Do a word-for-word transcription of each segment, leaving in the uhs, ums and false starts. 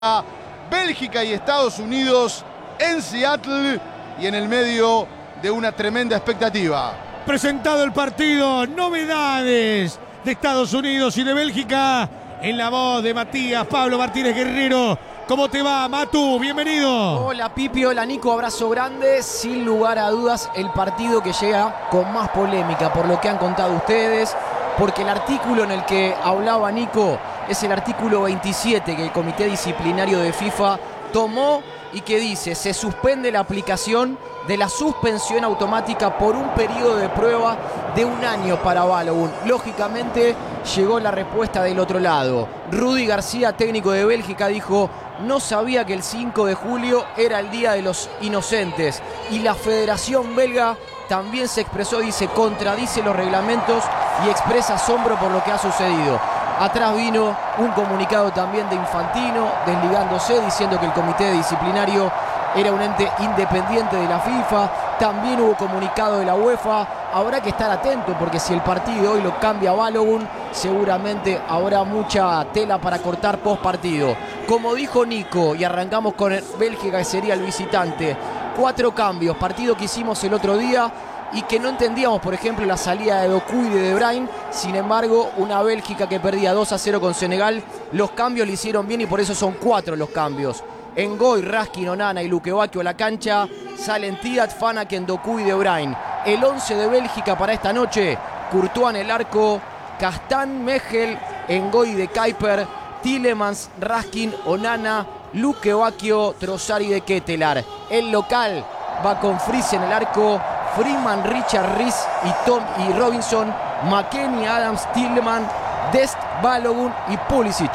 Bélgica y Estados Unidos en Seattle y en el medio de una tremenda expectativa. Presentado el partido, novedades de Estados Unidos y de Bélgica en la voz de Matías Pablo Martínez Guerrero. ¿Cómo te va, Matu? Bienvenido. Hola, Pipi, hola, Nico, abrazo grande. Sin lugar a dudas, el partido que llega con más polémica por lo que han contado ustedes, porque el artículo en el que hablaba Nico es el artículo veintisiete que el Comité Disciplinario de FIFA tomó y que dice: se suspende la aplicación de la suspensión automática por un periodo de prueba de un año para Balogun. Lógicamente llegó la respuesta del otro lado. Rudi García, técnico de Bélgica, dijo: no sabía que el cinco de julio era el Día de los Inocentes. Y la Federación Belga también se expresó, dice, contradice los reglamentos y expresa asombro por lo que ha sucedido. Atrás vino un comunicado también de Infantino, desligándose, diciendo que el comité disciplinario era un ente independiente de la FIFA. También hubo comunicado de la UEFA. Habrá que estar atento porque si el partido de hoy lo cambia Balogun, seguramente habrá mucha tela para cortar post partido. Como dijo Nico, y arrancamos con Bélgica, que sería el visitante, cuatro cambios, partido que hicimos el otro día y que no entendíamos, por ejemplo, la salida de Doku y de De Bruyne. Sin embargo, una Bélgica que perdía dos a cero con Senegal, los cambios le hicieron bien y por eso son cuatro los cambios. Ngoy, Raskin, Onana y Luke Bacchio a la cancha, salen Tiat, Fanaken, Doku y De Bruyne. El once de Bélgica para esta noche: Courtois en el arco, Castán, Mechel, Ngoy de Kuiper, Tielemans, Raskin, Onana, Luke Bacchio, Trossard y de Ketelaar. El local va con Fries en el arco, Freeman, Richard Riis y Tom y Robinson, McKennie, Adams, Tielemans, Dest, Balogun y Pulisic.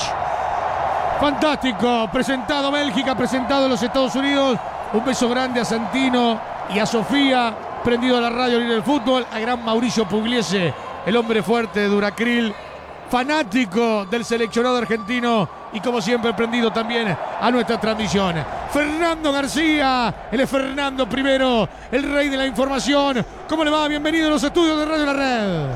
Fantástico, presentado Bélgica, presentado los Estados Unidos. Un beso grande a Santino y a Sofía, prendido a la radio Libre del Fútbol, a gran Mauricio Pugliese, el hombre fuerte de Duracril, fanático del seleccionado argentino y como siempre prendido también a nuestra transmisión. Fernando García, él es Fernando Primero, el rey de la información. ¿Cómo le va? Bienvenido a los estudios de Radio La Red.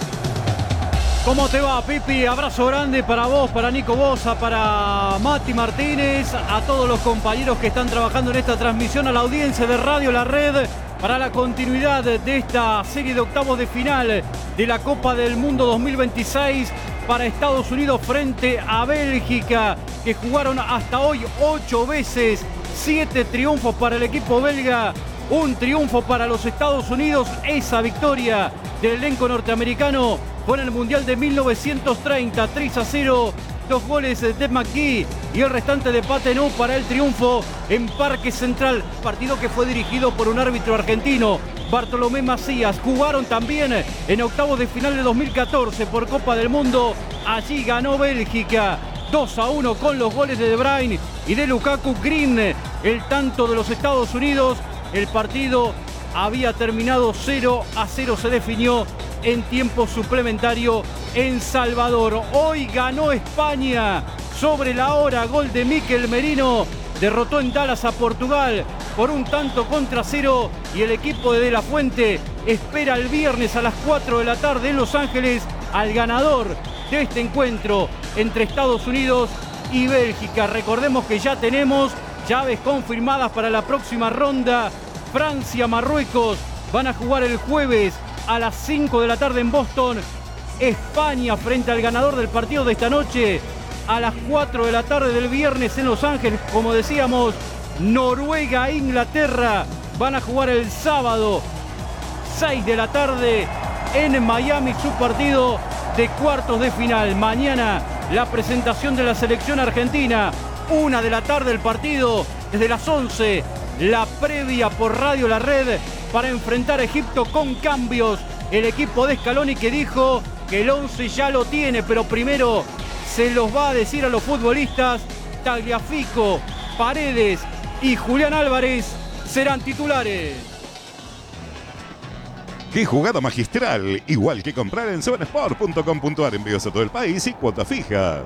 ¿Cómo te va, Pipi? Abrazo grande para vos, para Nico Bosa, para Mati Martínez, a todos los compañeros que están trabajando en esta transmisión, a la audiencia de Radio La Red, para la continuidad de esta serie de octavos de final de la Copa del Mundo dos mil veintiséis para Estados Unidos frente a Bélgica, que jugaron hasta hoy ocho veces, siete triunfos para el equipo belga, un triunfo para los Estados Unidos. Esa victoria del elenco norteamericano fue en el Mundial de mil novecientos treinta, tres a cero, dos goles de McGee y el restante de Patenú para el triunfo en Parque Central, partido que fue dirigido por un árbitro argentino, Bartolomé Macías. Jugaron también en octavos de final de dos mil catorce por Copa del Mundo, allí ganó Bélgica dos a uno con los goles de De Bruyne y de Lukaku. Green, el tanto de los Estados Unidos. El partido había terminado cero a cero, se definió en tiempo suplementario en Salvador. Hoy ganó España sobre la hora, gol de Mikel Merino, derrotó en Dallas a Portugal por un tanto contra cero y el equipo de De La Fuente espera el viernes a las cuatro de la tarde en Los Ángeles al ganador de este encuentro entre Estados Unidos y Bélgica. Recordemos que ya tenemos llaves confirmadas para la próxima ronda. Francia, Marruecos van a jugar el jueves a las cinco de la tarde en Boston. España frente al ganador del partido de esta noche a las cuatro de la tarde del viernes en Los Ángeles. Como decíamos, Noruega, Inglaterra van a jugar el sábado seis de la tarde en Miami su partido de cuartos de final. Mañana la presentación de la selección argentina, una de la tarde el partido, desde las once la previa por Radio La Red para enfrentar a Egipto con cambios. El equipo de Scaloni, que dijo que el once ya lo tiene, pero primero se los va a decir a los futbolistas. Tagliafico, Paredes y Julián Álvarez serán titulares. ¡Qué jugada magistral! Igual que comprar en seven sport punto com punto a r, envíos a todo el país y cuotas fijas.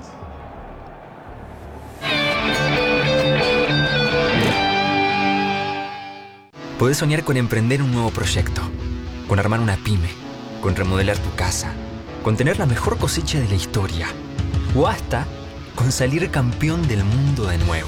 Podés soñar con emprender un nuevo proyecto, con armar una pyme, con remodelar tu casa, con tener la mejor cosecha de la historia, o hasta con salir campeón del mundo de nuevo.